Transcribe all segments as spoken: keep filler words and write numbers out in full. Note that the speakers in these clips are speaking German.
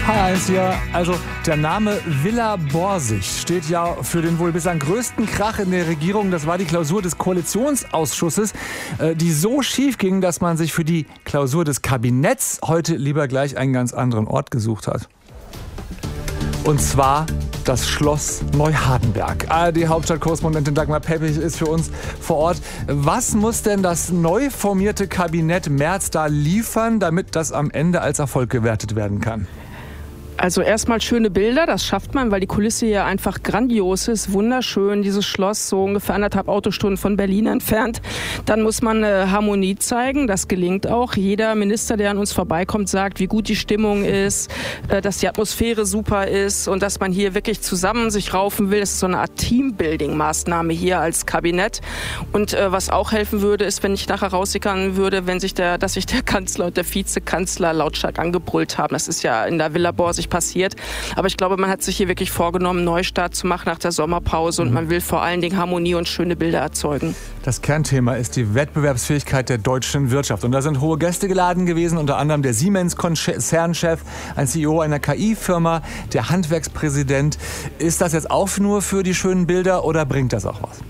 H eins hier. Also der Name Villa Borsig steht ja für den wohl bislang größten Krach in der Regierung. Das war die Klausur des Koalitionsausschusses, die so schief ging, dass man sich für die Klausur des Kabinetts heute lieber gleich einen ganz anderen Ort gesucht hat. Und zwar das Schloss Neuhardenberg. A R D-Hauptstadtkorrespondentin Dagmar Peppich ist für uns vor Ort. Was muss denn das neu formierte Kabinett Merz da liefern, damit das am Ende als Erfolg gewertet werden kann? Also erstmal schöne Bilder, das schafft man, weil die Kulisse hier einfach grandios ist, wunderschön, dieses Schloss so ungefähr anderthalb Autostunden von Berlin entfernt. Dann muss man äh, Harmonie zeigen, das gelingt auch. Jeder Minister, der an uns vorbeikommt, sagt, wie gut die Stimmung ist, äh, dass die Atmosphäre super ist und dass man hier wirklich zusammen sich raufen will. Das ist so eine Art Teambuilding-Maßnahme hier als Kabinett. Und äh, was auch helfen würde, ist, wenn ich nachher raussickern würde, wenn sich der, dass sich der Kanzler und der Vizekanzler lautstark angebrüllt haben. Das ist ja in der Villa Borsig passiert. Aber ich glaube, man hat sich hier wirklich vorgenommen, einen Neustart zu machen nach der Sommerpause und man will vor allen Dingen Harmonie und schöne Bilder erzeugen. Das Kernthema ist die Wettbewerbsfähigkeit der deutschen Wirtschaft. Und da sind hohe Gäste geladen gewesen, unter anderem der Siemens-Konzernchef, ein C E O einer K I-Firma, der Handwerkspräsident. Ist das jetzt auch nur für die schönen Bilder oder bringt das auch was?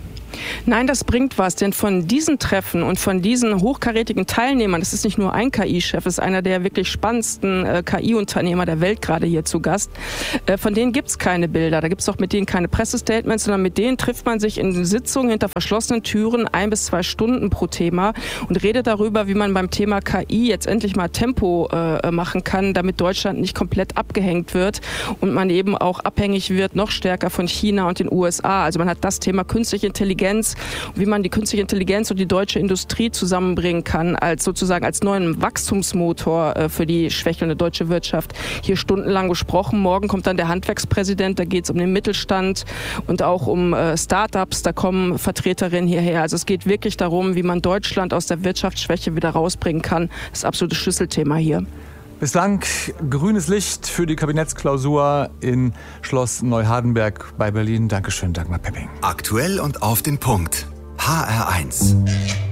Nein, das bringt was, denn von diesen Treffen und von diesen hochkarätigen Teilnehmern, das ist nicht nur ein K I-Chef, das ist einer der wirklich spannendsten äh, K I-Unternehmer der Welt gerade hier zu Gast, äh, von denen gibt's keine Bilder, da gibt's auch mit denen keine Pressestatements, sondern mit denen trifft man sich in Sitzungen hinter verschlossenen Türen ein bis zwei Stunden pro Thema und redet darüber, wie man beim Thema K I jetzt endlich mal Tempo äh, machen kann, damit Deutschland nicht komplett abgehängt wird und man eben auch abhängig wird, noch stärker von China und den U S A. Also man hat das Thema künstliche Intelligenz, wie man die künstliche Intelligenz und die deutsche Industrie zusammenbringen kann, als sozusagen als neuen Wachstumsmotor äh, für die schwächelnde deutsche Wirtschaft. Hier stundenlang gesprochen. Morgen kommt dann der Handwerkspräsident, da geht es um den Mittelstand und auch um äh, Start-ups, da kommen Vertreterinnen hierher. Also es geht wirklich darum, wie man Deutschland aus der Wirtschaftsschwäche wieder rausbringen kann. Das ist absolutes Schlüsselthema hier. Bislang grünes Licht für die Kabinettsklausur in Schloss Neuhardenberg bei Berlin. Dankeschön, Dagmar Pepping. Aktuell und auf den Punkt. H R eins.